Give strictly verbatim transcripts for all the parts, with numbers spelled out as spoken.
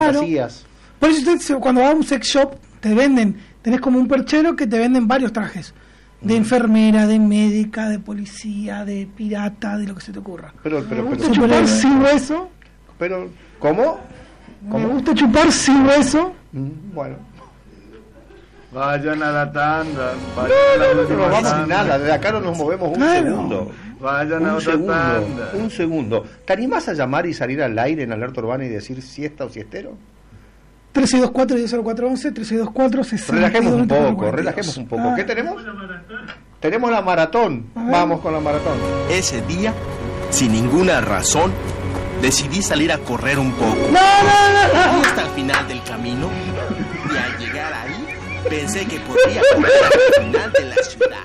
fantasías. Por eso usted, cuando va a un sex shop, te venden, tenés como un perchero que te venden varios trajes. De mm. enfermera, de médica, de policía, de pirata, de lo que se te ocurra. Pero, pero, ¿Me pero, gusta pero, chupar pero, sin hueso? Pero, ¿cómo? ¿Cómo? Me gusta chupar sin hueso. Mm, bueno. Vayan a la tanda. Vayan no, no, no, no, no nos vamos sin nada. Desde acá no nos movemos un claro. segundo. Vayan a un otra segundo, tanda. Un segundo. ¿Te animás a llamar y salir al aire en Alerta Urbana y decir siesta o siestero? tres seis dos cuatro, uno cero cuatro once, tres seis dos cuatro, sesenta. Relajemos un poco, relajemos un poco. Ah. ¿Qué tenemos? Tenemos la maratón. Vamos con la maratón. Ese día, sin ninguna razón, decidí salir a correr un poco. No, no, no, no. Y hasta el final del camino, y al llegar ahí, pensé que podría correr al final de la ciudad.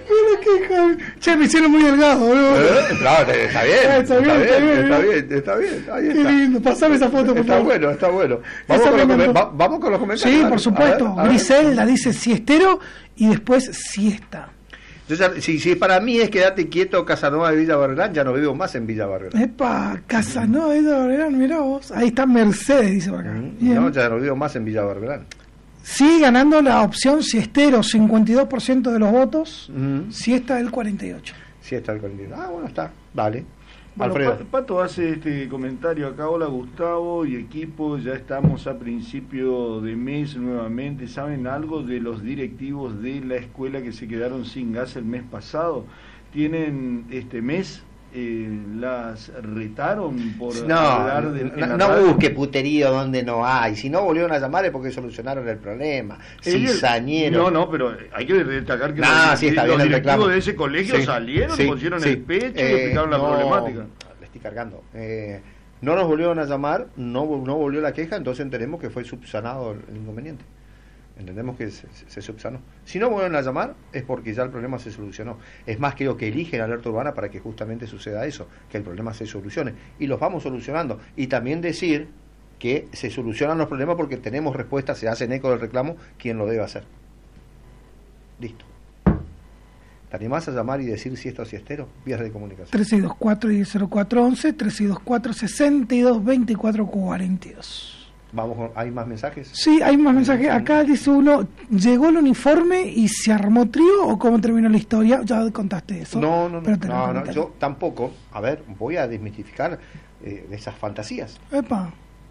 Che, me hicieron muy delgado, boludo. ¿Eh? Claro, está bien. Ah, está, bien, está, bien, está bien, está bien, está bien. Ahí está. Qué lindo, pasame esa foto, por Está favor. bueno, está bueno. Vamos con, los va, vamos con los comentarios. Sí, por supuesto. A ver, a ver. Griselda dice siestero y después siesta. Yo ya, si, si para mí es quedate quieto, Casanova de Villa Barberán, ya no vivo más en Villa Barberán. Epa, Casanova de Villa Barberán, mirá vos. Ahí está Mercedes, dice por acá. Mm, no, ya no vivo más en Villa Barberán. Sigue ganando la opción siestero, cincuenta y dos por ciento de los votos, mm. siesta del cuarenta y ocho por ciento. Siesta del cuarenta y ocho por ciento. Ah, bueno, está, vale. Bueno, Alfredo. Pato hace este comentario acá. Hola Gustavo y equipo, ya estamos a principio de mes nuevamente. ¿Saben algo de los directivos de la escuela que se quedaron sin gas el mes pasado? ¿Tienen este mes? Eh, ¿Las retaron por no, hablar de no, no busque puterío donde no hay? Si no volvieron a llamar es porque solucionaron el problema. Cizañero. No, no, pero hay que destacar que nah, los, sí, está los bien directivos de ese colegio sí, salieron, sí, pusieron sí. el pecho eh, y explicaron no, la problemática. Le estoy cargando. Eh, no nos volvieron a llamar, no, no volvió la queja, entonces entendemos que fue subsanado el inconveniente. Entendemos que se, se subsanó. Si no vuelven a llamar es porque ya el problema se solucionó. Es más, creo que eligen Alerta Urbana para que justamente suceda eso, que el problema se solucione. Y los vamos solucionando. Y también decir que se solucionan los problemas porque tenemos respuesta, se hacen eco del reclamo, quien lo debe hacer. Listo. ¿Te animás a llamar y decir siesta o siestero? Vías de comunicación. tres seis dos cuatro, uno cero cuatro once, tres seis dos cuatro, sesenta y dos, veinticuatro, cuarenta y dos. Vamos con, ¿hay más mensajes? Sí, hay más mensajes. Acá dice uno, ¿llegó el uniforme y se armó trío o cómo terminó la historia? Ya contaste eso. No, no, no, no, no, yo tampoco. A ver, voy a desmitificar eh, esas fantasías. Epa.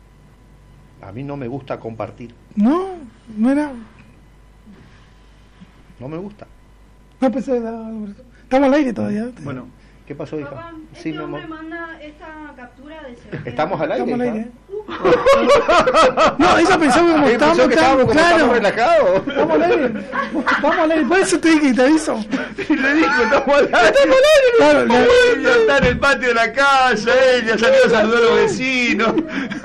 A mí no me gusta compartir. No, no era... No me gusta. No pensé... Estamos al aire todavía. Bueno, ¿qué pasó, hija? Papá, Sí, este mi hombre amor. manda esta captura de ese... ¿Estamos al aire? Estamos al aire. No, eso pensamos como estamos, que estábamos, como claro. estamos relajados. Estamos al aire. Estamos al aire. Por eso te dije, te aviso. Y le dijo, estamos al aire. Estamos al aire. Claro, la... Ella está en el patio de la casa, ella salió a saludar a los vecinos.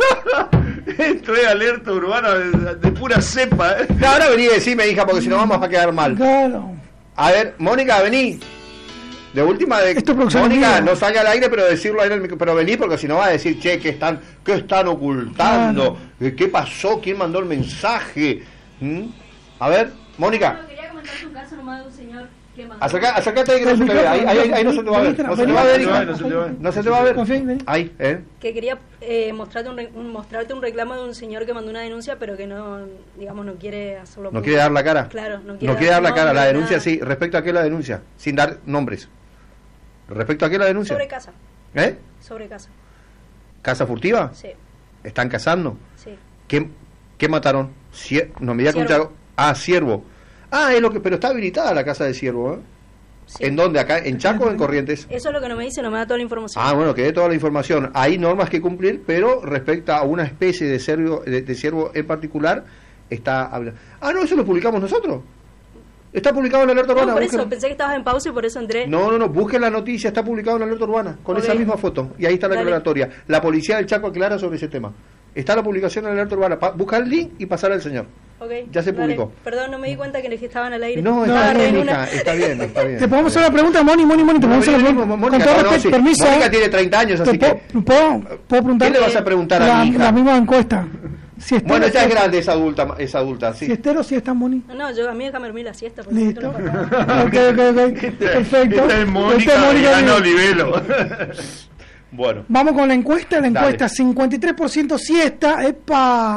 Esto es Alerta Urbana de, de pura cepa, ¿eh? No, ahora vení a decirme, hija, porque si no vamos a quedar mal. Claro. A ver, Mónica, vení. De última, de Mónica, no salga al aire, pero decirlo ahí en el micro, pero vení, porque si no va a decir, che, ¿qué están, qué están ocultando? Claro. ¿Qué pasó? ¿Quién mandó el mensaje? ¿Mm? A ver, Mónica. Bueno, quería comentarte un caso nomás de un señor que mandó... Acerca, acércate ahí que no se te ve, ahí, ahí, ahí no se te va a ver, no se te va a ver, hija. No se te va a ver. Ahí, ¿eh? Que quería eh, mostrarte, un, un, mostrarte un reclamo de un señor que mandó una denuncia, pero que no, digamos, no quiere hacerlo. No quiere dar la cara. Claro, no quiere, no quiere dar la cara. La denuncia nada. sí. ¿Respecto a qué la denuncia? Sin dar nombres. ¿Respecto a qué la denuncia? Sobre casa. ¿Eh? Sobre casa. ¿Casa furtiva? Sí. ¿Están cazando? Sí. ¿Qué, qué mataron? Cier no me diga que un chago. Ah, ciervo. Ah, es lo que, pero está habilitada la casa de ciervo, ¿eh? Sí. ¿En dónde? ¿Acá? ¿En Chaco o en Corrientes? Eso es lo que no me dice, no me da toda la información. Ah, bueno, que dé toda la información. Hay normas que cumplir, pero respecto a una especie de ciervo, de, de ciervo en particular, está hablando. Ah, no, eso lo publicamos nosotros. Está publicado en la Alerta Urbana. No, por eso, busquen. pensé que estabas en pausa y por eso entré. No, no, no, busquen la noticia, está publicado en la Alerta Urbana, con okay. esa misma foto, y ahí está la Dale. declaratoria. La policía del Chaco aclara sobre ese tema. Está la publicación en la Alerta Urbana, pa busca el link y pasar al señor. Okay. Ya se Dale. publicó. Perdón, no me di cuenta que estaban al aire. No, está no, bien, una... hija, está bien, está bien. Te podemos hacer una pregunta, Moni, Moni, Moni, te podemos hacer una pregunta. Mónica, Con todo no, respeto, sí. permiso. Mónica tiene treinta años, así ¿Puedo, que... ¿puedo, puedo preguntar? ¿Qué le vas a preguntar a la, mi hija? La misma encuesta. Si estero, bueno, ya si es grande, es adulta, es adulta, sí. Si estero, si está Moni. No, no, yo a mí déjame dormir la siesta. Listo. Ok, ok, ok. Perfecto. Esta es Mónica Diana Olivelo. Bueno. Vamos con la encuesta. La encuesta, Dale. cincuenta y tres por ciento siesta. Epa.